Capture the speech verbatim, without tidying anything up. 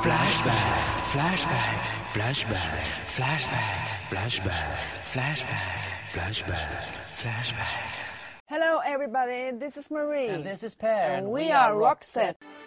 Flashback, flashback, flashback, flashback, flashback, flashback, flashback, flashback. Hello everybody, this is Marie. And this is Per. And we are Roxette.